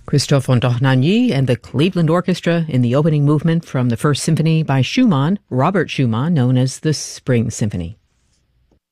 Christophe Ontornagny and the Cleveland Orchestra in the opening movement from the First Symphony by Schumann, Robert Schumann, known as the Spring Symphony.